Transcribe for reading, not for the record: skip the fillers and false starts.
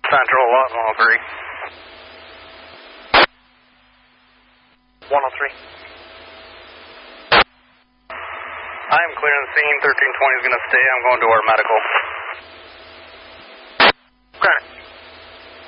Central, 103. 103. I am clearing the scene. 1320 is going to stay. I'm going to our medical.